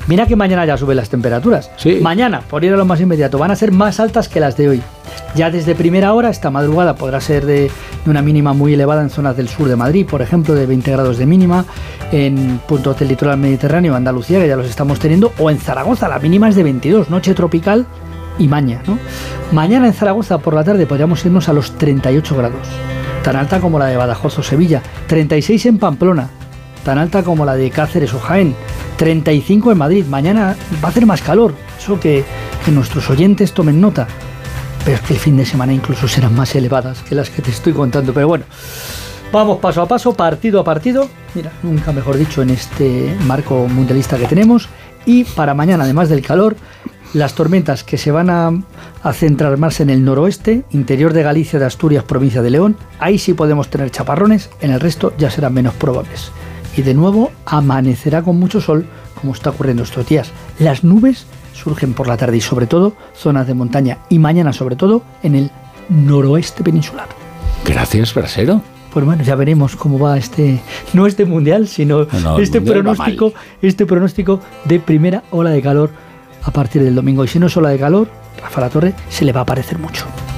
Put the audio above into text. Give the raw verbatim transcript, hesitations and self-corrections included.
Mira que mañana ya suben las temperaturas. Sí. Mañana, por ir a lo más inmediato, van a ser más altas que las de hoy. Ya desde primera hora, esta madrugada podrá ser de, de una mínima muy elevada en zonas del sur de Madrid, por ejemplo, de veinte grados de mínima, en puntos del litoral mediterráneo, Andalucía, que ya los estamos teniendo, o en Zaragoza, la mínima es de veintidós, noche tropical y maña, ¿no? Mañana en Zaragoza por la tarde podríamos irnos a los treinta y ocho grados, tan alta como la de Badajoz o Sevilla, treinta y seis en Pamplona, tan alta como la de Cáceres o Jaén, treinta y cinco en Madrid. Mañana va a hacer más calor, eso que, que nuestros oyentes tomen nota, pero es que el fin de semana incluso serán más elevadas que las que te estoy contando. Pero bueno, vamos paso a paso, partido a partido, mira, nunca mejor dicho, en este marco mundialista que tenemos. Y para mañana, además del calor, las tormentas que se van a, a centrar más en el noroeste, interior de Galicia, de Asturias, provincia de León. Ahí sí podemos tener chaparrones, en el resto ya serán menos probables. Y de nuevo amanecerá con mucho sol, como está ocurriendo estos días. Las nubes surgen por la tarde y sobre todo zonas de montaña, y mañana sobre todo en el noroeste peninsular. Gracias, Brasero. Pues bueno, ya veremos cómo va este, no este mundial, sino no, no, este mundial pronóstico, este pronóstico de primera ola de calor a partir del domingo. Y si no es ola de calor, Rafa La Torre se le va a parecer mucho.